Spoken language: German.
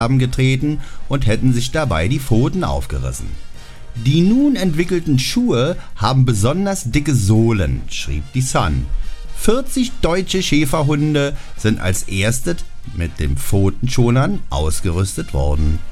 getreten und hätten sich dabei die Pfoten aufgerissen. Die nun entwickelten Schuhe haben besonders dicke Sohlen, schrieb die Sun. 40 deutsche Schäferhunde sind als erstes mit den Pfotenschonern ausgerüstet worden.